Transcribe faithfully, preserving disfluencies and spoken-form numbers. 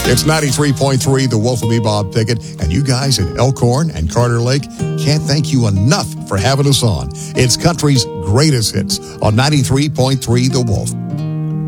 It's ninety-three point three, The Wolf of Me, Bob Pickett, and you guys at Elkhorn and Carter Lake can't thank you enough for having us on. It's country's greatest hits on ninety-three point three The Wolf.